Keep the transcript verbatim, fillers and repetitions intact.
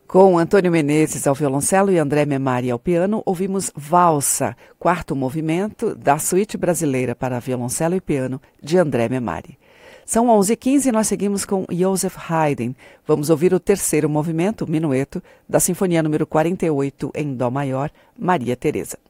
Com Antônio Menezes ao violoncelo e André Memari ao piano, ouvimos Valsa, quarto movimento da Suíte Brasileira para violoncelo e piano de André Memari. São onze e quinze e nós seguimos com Joseph Haydn. Vamos ouvir o terceiro movimento, o minueto, da Sinfonia número quarenta e oito em Dó maior, Maria Teresa.